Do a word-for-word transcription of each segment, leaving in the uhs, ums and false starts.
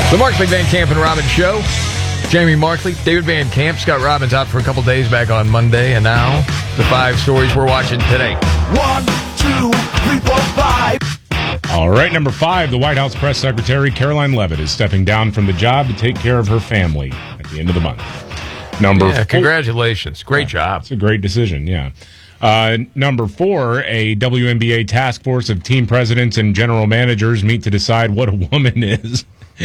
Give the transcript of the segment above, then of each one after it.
The Markley, Van Camp, and Robbins Show. Jamie Markley, David Van Camp, Scott Robbins out for a couple days back on Monday, and now the five stories we're watching today. One, two, three, four, five. All right, number five, the White House Press Secretary Caroline Leavitt is stepping down from the job to take care of her family at the end of the month. Number yeah, four, congratulations. Great job. It's a great decision, yeah. Uh, number four, a W N B A task force of team presidents and general managers meet to decide what a woman is.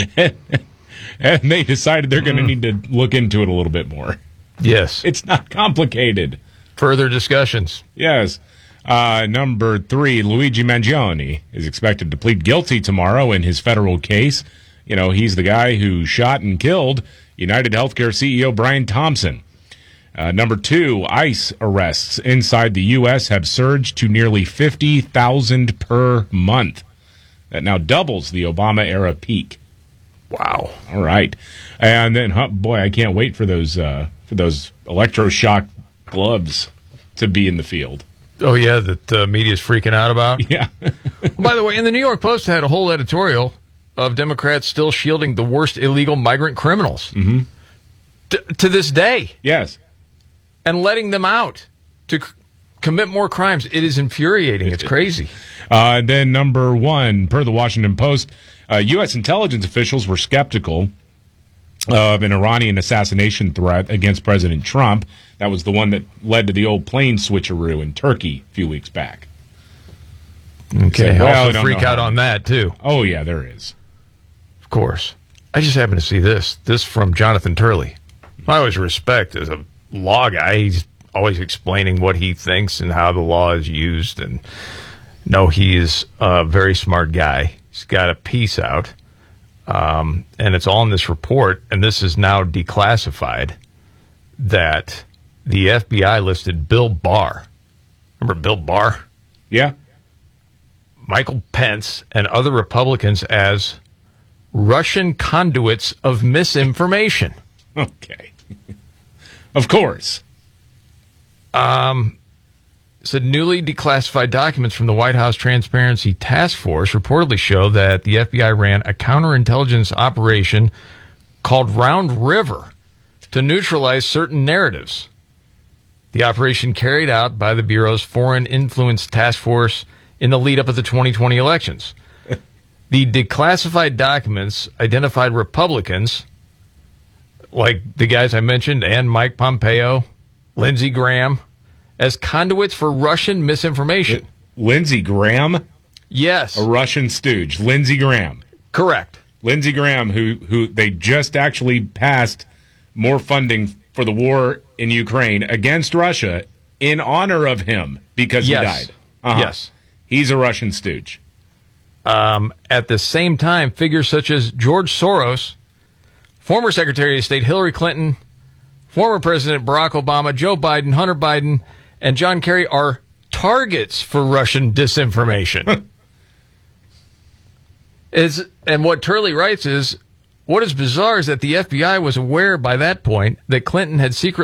And they decided they're going to need to look into it a little bit more. Yes. It's not complicated. Further discussions. Yes. Uh, number three, Luigi Mangione is expected to plead guilty tomorrow in his federal case. You know, he's the guy who shot and killed United Healthcare C E O Brian Thompson. Uh, number two, ICE arrests inside the U S have surged to nearly fifty thousand per month. That now doubles the Obama-era peak. Wow. All right. And then, huh, boy, I can't wait for those uh, for those electroshock gloves to be in the field. Oh, yeah, that uh, media's freaking out about? Yeah. By the way, and the New York Post had a whole editorial of Democrats still shielding the worst illegal migrant criminals Mm-hmm. t- to this day. Yes. And letting them out to c- commit more crimes. It is infuriating. It's crazy. Uh, then number one, per the Washington Post, uh, U S intelligence officials were skeptical of an Iranian assassination threat against President Trump. That was the one that led to the old plane switcheroo in Turkey a few weeks back. Okay. So, well, I also don't freak know out how- on that, too. Oh, yeah, there is. Of course. I just happened to see this. This from Jonathan Turley. I always respect as a law guy. He's always explaining what he thinks and how the law is used. And no, he is a very smart guy. He's got a piece out. Um, and it's all in this report. And this is now declassified that the F B I listed Bill Barr. Remember Bill Barr? Yeah. Michael Pence and other Republicans as Russian conduits of misinformation. Okay. Of course. Um, said newly declassified documents from the White House Transparency Task Force reportedly show that the F B I ran a counterintelligence operation called Round River to neutralize certain narratives. The operation carried out by the Bureau's Foreign Influence Task Force in the lead up of the twenty twenty elections. The declassified documents identified Republicans, like the guys I mentioned, and Mike Pompeo, Lindsey Graham, as conduits for Russian misinformation. Lindsey Graham? Yes. A Russian stooge. Lindsey Graham. Correct. Lindsey Graham, who who they just actually passed more funding for the war in Ukraine against Russia in honor of him because Yes. he died. Uh-huh. Yes. He's a Russian stooge. Um, at the same time, figures such as George Soros, former Secretary of State Hillary Clinton, former President Barack Obama, Joe Biden, Hunter Biden, and John Kerry are targets for Russian disinformation. is and what Turley writes is, what is bizarre is that the F B I was aware by that point that Clinton had secretly